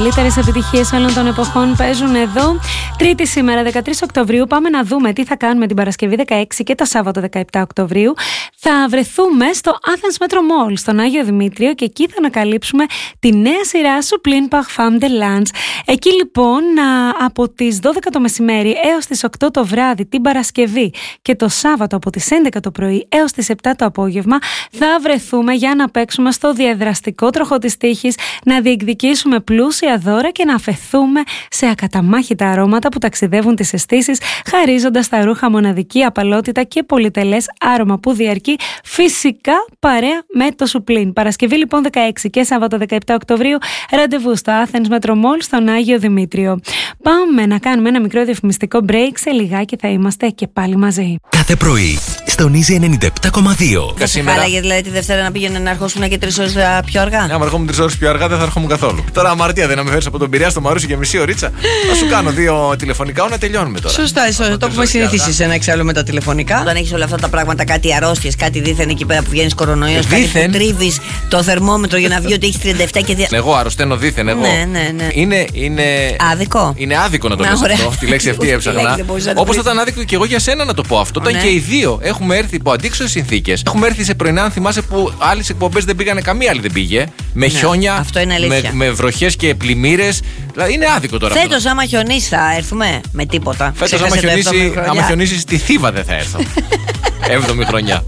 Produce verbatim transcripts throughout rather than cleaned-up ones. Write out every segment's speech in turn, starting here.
μεγαλύτερες επιτυχίες όλων των εποχών παίζουν εδώ. Τρίτη σήμερα, δεκατρείς Οκτωβρίου. Πάμε να δούμε τι θα κάνουμε την Παρασκευή δεκαέξι και το Σάββατο δεκαεπτά Οκτωβρίου. Θα βρεθούμε στο Athens Metro Mall, στον Άγιο Δημήτριο, και εκεί θα ανακαλύψουμε τη νέα σειρά σου Plin Parfum de Lance. Εκεί λοιπόν από τις δώδεκα το μεσημέρι έως τις οκτώ το βράδυ την Παρασκευή και το Σάββατο από τις έντεκα το πρωί έως τις επτά το απόγευμα θα βρεθούμε για να παίξουμε στο διαδραστικό τροχό της τύχης, να διεκδικήσουμε πλούσια δώρα και να αφαιθούμε σε ακαταμάχητα αρώματα που ταξιδεύουν τις αισθήσεις, χαρίζοντας τα ρούχα μοναδική απαλότητα και πολυτελές άρωμα που διαρκεί, φυσικά παρέα με το Σουπλίν. Παρασκευή λοιπόν δεκαέξι και Σάββατο δεκαεπτά Οκτωβρίου, ραντεβού στο Athens Metro Mall στον Άγιο Δημήτριο. Πάμε να κάνουμε ένα μικρό διαφημιστικό break, σε λιγάκι θα είμαστε και πάλι μαζί. Κάθε πρωί στον Easy ενενήντα επτά κόμμα δύο. Θα σε χάλαγε δηλαδή τη Δευτέρα να πήγαινε να ερχόσουν και τρεις ώρες πιο αργά? Ναι, άμα ερχόμουν τρεις ώρες πιο αργά δεν θα ερχόμουν καθόλου. Τώρα αμαρτία δεν να με φέρεις από τον Πειραιά στο Μαρούσι και μισή ωρίτσα. Θα σου κάνω δύο τηλεφωνικά να τελειώνουμε τώρα. Σωστά, σωστά. Το έχουμε συνηθίσει σε ένα εξάλλου με τα τηλεφωνικά. Όταν έχεις όλα αυτά τα πράγματα, κάτι αρρώστιες, κάτι δίθεν εκεί πέρα που βγαίνεις κορονοϊός, κάτι που τρίβεις το θερμόμετρο για να βγει ότι έχεις τριάντα επτά και δύο. Εγώ αρρωσταίνω δίθεν, εγώ. Ναι, ναι, ναι. Είναι, είναι... άδικο. Είναι άδικο να το λες αυτό. Τη λέξη αυτή έψαχνα. Όπως θα ήταν άδικο και εγώ για σένα να το πω αυτό. Όταν και οι δύο έχουμε έρθει υπό αντίξωες συνθήκες. Έχουμε έρθει σε πρωινά, αν θυμάσαι, που άλλες εκπομπές δεν πήγανε, καμία άλλη δεν πήγε. Με χιόνια, με, με βροχές και πλημμύρες. Δηλαδή είναι άδικο τώρα. Φέτος, άμα χιονίσει, θα έρθουμε με τίποτα. Φέτος, άμα χιονίσει, άμα χιονίσει στη Θήβα δεν θα έρθω. Έβδομη χρονιά.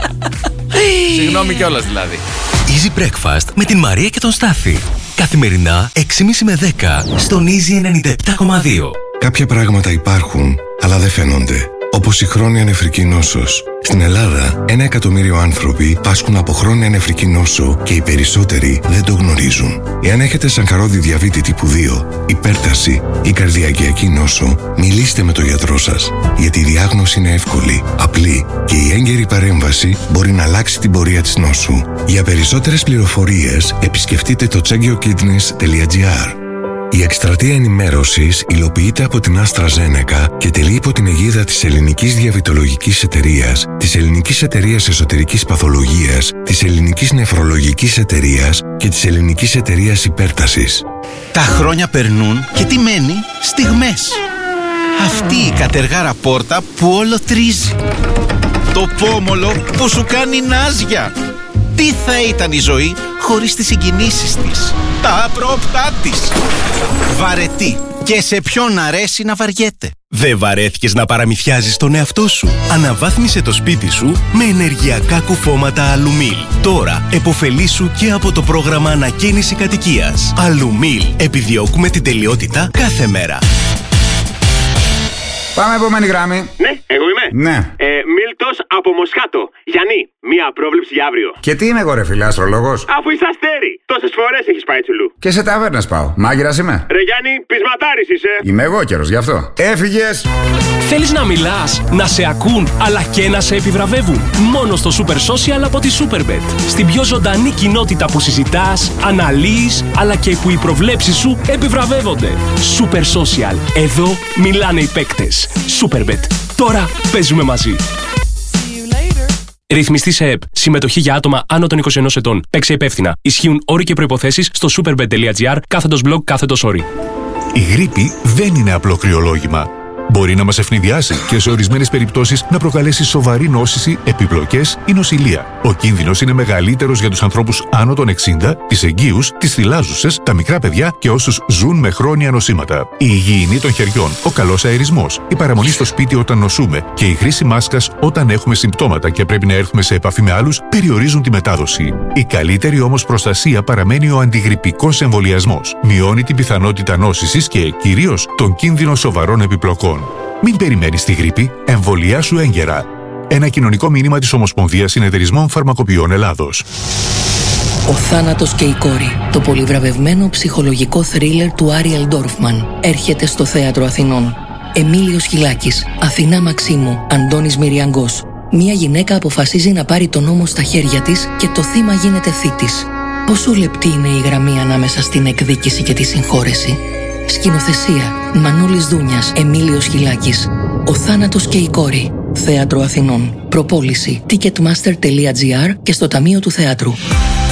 Συγγνώμη κιόλας δηλαδή. Easy Breakfast με την Μαρία και τον Στάθη. Καθημερινά έξι και μισή με δέκα στον Easy ενενήντα επτά κόμμα δύο. Κάποια πράγματα υπάρχουν, αλλά δεν φαίνονται. Όπως η χρόνια νεφρική νόσος. Στην Ελλάδα, ένα εκατομμύριο άνθρωποι πάσχουν από χρόνια νεφρική νόσο και οι περισσότεροι δεν το γνωρίζουν. Εάν έχετε σανκαρόδι διαβήτη τύπου δύο, υπέρταση ή καρδιακιακή νόσο, μιλήστε με τον γιατρό σας. Γιατί η διάγνωση είναι εύκολη, απλή και η έγκαιρη παρέμβαση μπορεί να αλλάξει την πορεία της νόσου. Για περισσότερες πληροφορίες, επισκεφτείτε το τσέγκιοκίτνης τελεία τζι άρ. Η εκστρατεία ενημέρωσης υλοποιείται από την AstraZeneca και τελεί υπό την αιγίδα της Ελληνικής Διαβητολογικής Εταιρείας, της Ελληνικής Εταιρείας Εσωτερικής Παθολογίας, της Ελληνικής Νεφρολογικής Εταιρείας και της Ελληνικής Εταιρείας Υπέρτασης. Τα χρόνια περνούν και τι μένει? Στιγμές. Αυτή η κατεργάρα πόρτα που όλο τρίζει. Το πόμολο που σου κάνει νάζια. Τι θα ήταν η ζωή χωρίς τις συγκινήσεις της, τα απρόπτά της. Βαρετή. Και σε ποιον αρέσει να βαριέται. Δεν βαρέθηκες να παραμυθιάζεις τον εαυτό σου? Αναβάθμισε το σπίτι σου με ενεργειακά κουφώματα Αλουμίλ. Τώρα επωφελήσου και από το πρόγραμμα ανακαίνιση κατοικίας. Αλουμίλ. Επιδιώκουμε την τελειότητα κάθε μέρα. Πάμε επόμενη γράμμη. Ναι, εγώ είμαι. Ναι. Ε, Μίλτος από Μοσχάτο. Γιάννη, μία πρόβλεψη για αύριο. Και τι είμαι εγώ, ρε φίλε, αστρολόγος? Αφού είσαι αστέρι. Τόσες φορές έχεις πάει τσουλού. Και σε ταβέρνες πάω. Μάγειρας είμαι. Ρε Γιάννη, πεισματάρης είσαι. Είμαι εγώ καιρός, γι' αυτό. Έφυγες. Θέλεις να μιλάς, να σε ακούν, αλλά και να σε επιβραβεύουν? Μόνο στο Super Social από τη Superbet. Στην πιο ζωντανή κοινότητα που συζητάς, αναλύεις, αλλά και που οι προβλέψεις σου επιβραβεύονται. Super Social. Εδώ μιλάνε οι παίκτες. Superbet. Τώρα παίζουμε μαζί. Ρυθμιστή σε ΕΠ. Συμμετοχή για άτομα άνω των είκοσι ενός ετών. Παίξε υπεύθυνα. Ισχύουν όροι και προϋποθέσεις στο superbet τελεία τζι άρ κάθετος blog κάθετος όροι. Η γρίπη δεν είναι απλό κρυολόγημα. Μπορεί να μας ευνηδιάσει και σε ορισμένες περιπτώσεις να προκαλέσει σοβαρή νόσηση, επιπλοκές ή νοσηλεία. Ο κίνδυνος είναι μεγαλύτερος για τους ανθρώπους άνω των εξήντα, τις εγγύους, τις θυλάζουσες, τα μικρά παιδιά και όσους ζουν με χρόνια νοσήματα. Η υγιεινή των χεριών, ο καλός αερισμός, η παραμονή στο σπίτι όταν νοσούμε και η χρήση μάσκας όταν έχουμε συμπτώματα και πρέπει να έρθουμε σε επαφή με άλλους περιορίζουν τη μετάδοση. Η καλύτερη όμως προστασία παραμένει ο αντιγρυπικός εμβολιασμός. Μειώνει την πιθανότητα νόσησης και κυρίως τον κίνδυνο σοβαρών επιπλοκών. Μην περιμένεις τη γρίπη, εμβολιάσου έγκαιρα. Ένα κοινωνικό μήνυμα της Ομοσπονδίας Συνεταιρισμών Φαρμακοποιών Ελλάδος. Ο θάνατος και η κόρη. Το πολυβραβευμένο ψυχολογικό θρίλερ του Άριελ Ντόρφμαν έρχεται στο Θέατρο Αθηνών. Εμίλιος Χιλάκης, Αθηνά Μαξίμου, Αντώνης Μυριαγκός. Μία γυναίκα αποφασίζει να πάρει τον νόμο στα χέρια της και το θύμα γίνεται θήτης. Πόσο λεπτή είναι η γραμμή ανάμεσα στην εκδίκηση και τη συγχώρεση. Σκηνοθεσία Μανώλης Δούνιας, Εμίλιος Χιλάκης. Ο θάνατος και η κόρη. Θέατρο Αθηνών. Προπόληση ticketmaster τελεία τζι άρ και στο Ταμείο του Θεάτρου.